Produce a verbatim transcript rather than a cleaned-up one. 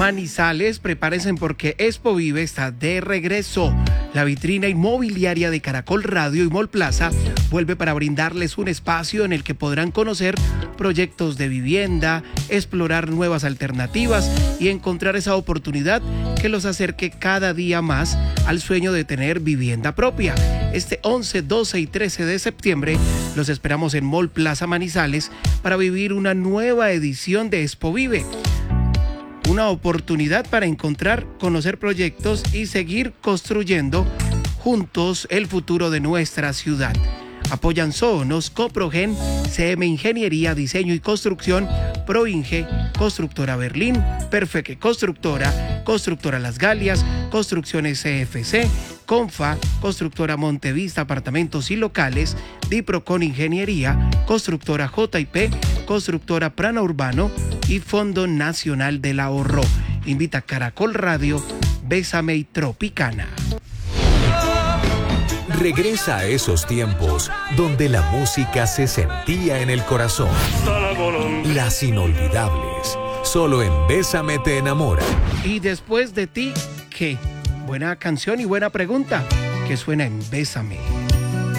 Manizales, prepárense porque Expo Vive está de regreso. La vitrina inmobiliaria de Caracol Radio y Mall Plaza vuelve para brindarles un espacio en el que podrán conocer proyectos de vivienda, explorar nuevas alternativas y encontrar esa oportunidad que los acerque cada día más al sueño de tener vivienda propia. Este once, doce y trece de septiembre los esperamos en Mall Plaza Manizales para vivir una nueva edición de Expo Vive. Una oportunidad para encontrar, conocer proyectos y seguir construyendo juntos el futuro de nuestra ciudad. Apoyan Sonos, Coprogen, C M Ingeniería, Diseño y Construcción, Proinge, Constructora Berlín, Perfect Constructora, Constructora Las Galias, Construcciones C F C, Confa, Constructora Montevista Apartamentos y Locales, Diprocon Ingeniería, Constructora J y P, Constructora Prana Urbano y Fondo Nacional del Ahorro. Invita Caracol Radio, Bésame y Tropicana. Regresa a esos tiempos donde la música se sentía en el corazón. Las inolvidables. Solo en Bésame te enamora. Y después de ti, ¿qué? Buena canción y buena pregunta que suena en Bésame.